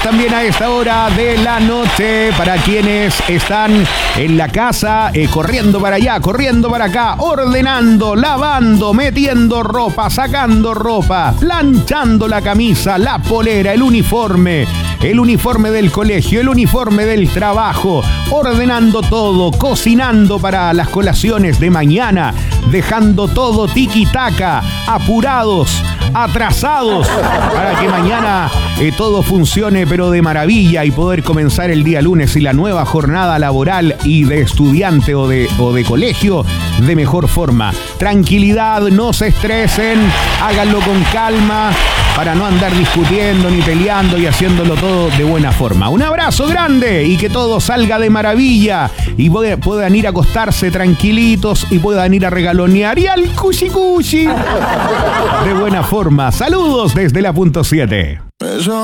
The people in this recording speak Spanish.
Saludos también a esta hora de la noche para quienes están en la casa, corriendo para allá, corriendo para acá, ordenando, lavando, metiendo ropa, sacando ropa, planchando la camisa, la polera, el uniforme del colegio, el uniforme del trabajo, ordenando todo, cocinando para las colaciones de mañana, dejando todo tiki-taka, apurados, atrasados, para que mañana todo funcione pero de maravilla y poder comenzar el día lunes y la nueva jornada laboral y de estudiante o de colegio de mejor forma. Tranquilidad, no se estresen, háganlo con calma para no andar discutiendo ni peleando y haciéndolo todo de buena forma. Un abrazo grande y que todo salga de maravilla y puedan ir a acostarse tranquilitos y puedan ir a regalonear y al cuchi de buena forma. Saludos desde la punto 7.